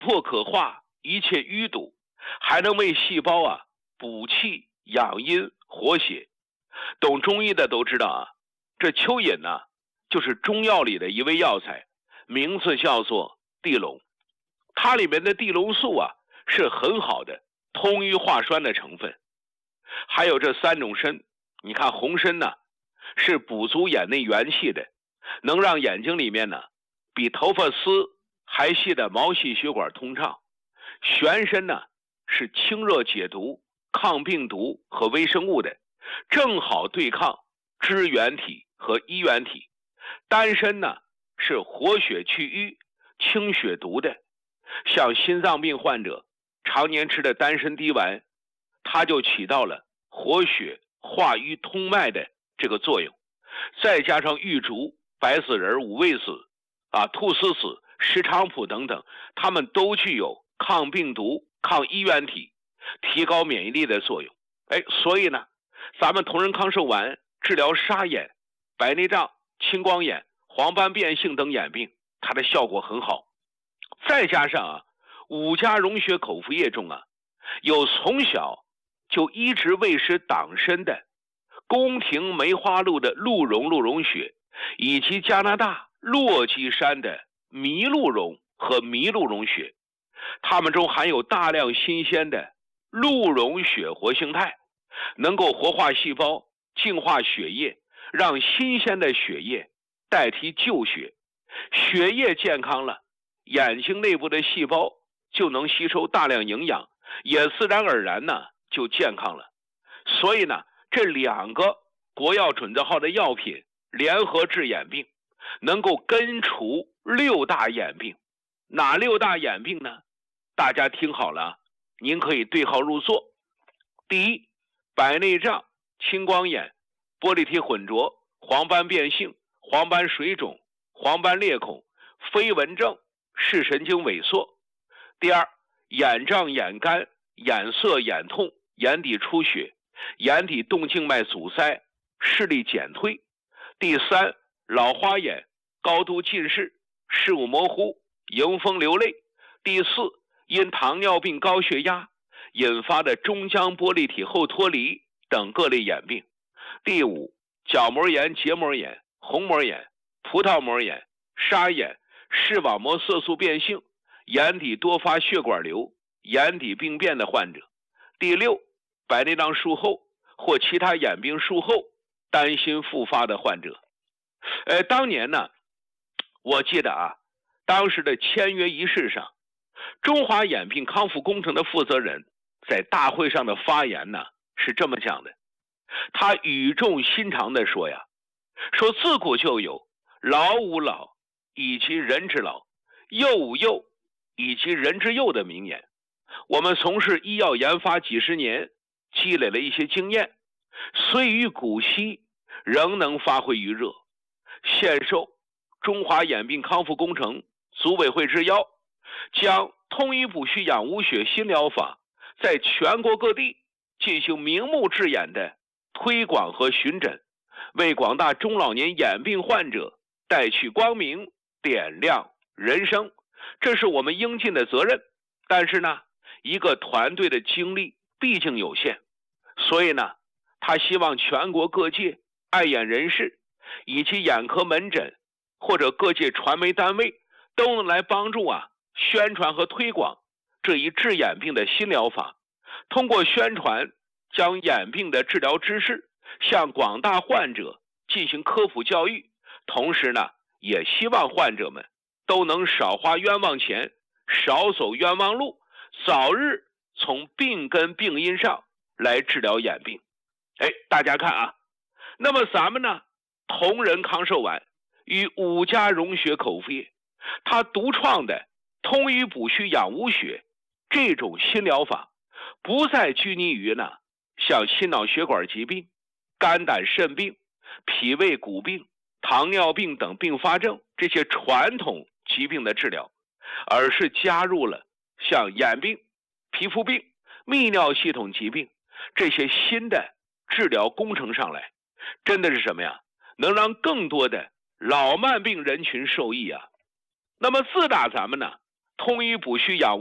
破可化一切淤堵，还能为细胞补气、养阴、活血。懂中医的都知道这蚯蚓就是中药里的一味药材，名字叫做地龙。它里面的地龙素是很好的通瘀化栓的成分。还有这3种参，你看红参是补足眼内元气的，能让眼睛里面比头发丝还细的毛细血管通畅。玄参是清热解毒、抗病毒和微生物的，正好对抗支原体和衣原体。丹参是活血去瘀、清血毒的，像心脏病患者常年吃的丹参滴丸，它就起到了活血化瘀通脉的这个作用。再加上玉竹、白子仁、五味子菟丝子、石菖蒲等等，它们都具有抗病毒、抗衣原体、提高免疫力的作用。所以咱们同仁康寿丸治疗沙眼、白内障、青光眼、黄斑变性等眼病，它的效果很好。再加上5家溶血口服液中有从小就医治胃食党参的宫廷梅花鹿的鹿茸血，以及加拿大落基山的麋鹿茸和麋鹿茸血，它们中含有大量新鲜的鹿茸血活性肽，能够活化细胞、净化血液，让新鲜的血液代替旧血。血液健康了，眼睛内部的细胞就能吸收大量营养，也自然而然就健康了。所以这2个国药准字号的药品联合治眼病，能够根除6大眼病。哪6大眼病呢？大家听好了，您可以对号入座。第一，白内障、青光眼、玻璃体混浊、黄斑变性、黄斑水肿、黄斑裂孔、飞蚊症、视神经萎缩。第二，眼胀、眼干、眼涩、眼痛、眼底出血、眼底动静脉阻塞、视力减退。第三，老花眼、高度近视、视物模糊、迎风流泪。第四，因糖尿病、高血压引发的中浆玻璃体后脱离等各类眼病。第五，角膜炎、结膜炎、虹膜炎、葡萄膜炎、沙眼、视网膜色素变性、眼底多发血管瘤、眼底病变的患者。第六，白内障术后或其他眼病术后担心复发的患者。当年我记得当时的签约仪式上，中华眼病康复工程的负责人在大会上的发言是这么讲的。他语重心长地说说自古就有老吾老以及人之老，幼吾幼以及人之幼的名言。我们从事医药研发几十年，积累了一些经验，虽于古稀，仍能发挥余热。现受中华眼病康复工程组委会之邀，将通瘀补虚养无血新疗法在全国各地进行明目治眼的推广和巡诊，为广大中老年眼病患者带去光明，点亮人生。这是我们应尽的责任。但是一个团队的精力毕竟有限，所以他希望全国各界爱眼人士以及眼科门诊或者各界传媒单位都能来帮助宣传和推广这一治眼病的新疗法。通过宣传，将眼病的治疗知识向广大患者进行科普教育，同时也希望患者们都能少花冤枉钱，少走冤枉路，早日从病根病因上来治疗眼病。大家看那么咱们同仁康寿丸与5家溶血口服液，它独创的通瘀补虚养无血这种新疗法，不再拘泥于像心脑血管疾病、肝胆肾病、脾胃骨病、糖尿病等并发症这些传统疾病的治疗，而是加入了像眼病、皮肤病、泌尿系统疾病这些新的治疗工程上来。真的是什么呀？能让更多的老慢病人群受益那么自打咱们通医补虚养